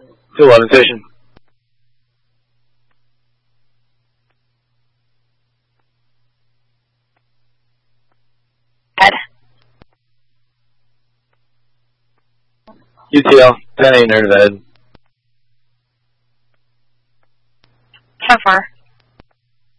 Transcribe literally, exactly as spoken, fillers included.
two eleven station. Ed. U T L, ten eight, negative Ed. So far.